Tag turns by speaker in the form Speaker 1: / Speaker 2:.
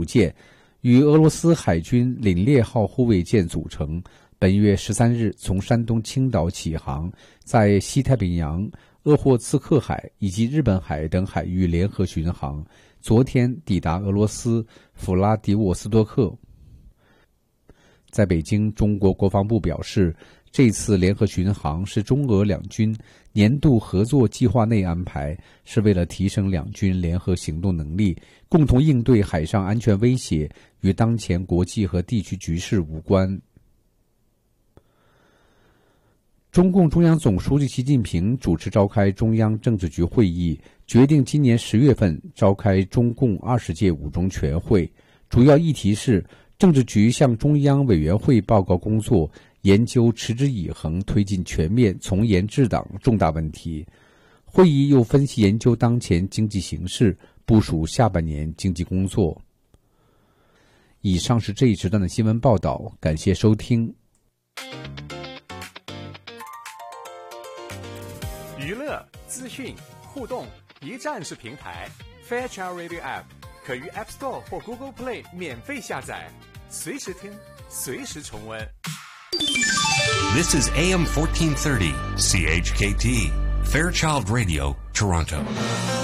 Speaker 1: 舰，与俄罗斯海军凛冽号护卫舰组成，本月13日从山东青岛起航，在西太平洋、鄂霍次克海以及日本海等海域联合巡航，昨天抵达俄罗斯弗拉迪沃斯多克。在北京，中国国防部表示，这次联合巡航是中俄两军年度合作计划内安排，是为了提升两军联合行动能力，共同应对海上安全威胁，与当前国际和地区局势无关。中共中央总书记习近平主持召开中央政治局会议，决定今年10月份召开中共20届五中全会，主要议题是政治局向中央委员会报告工作，研究持之以恒推进全面从严治党重大问题。会议又分析研究当前经济形势，部署下半年经济工作。以上是这一时段的新闻报道，感谢收听。
Speaker 2: 娱乐、资讯、互动，一站式平台。Fairchild Radio App 可于 App Store 或 Google Play 免费下载，随时听，随时重温。
Speaker 3: This is AM 1430, CHKT, Fairchild Radio, Toronto.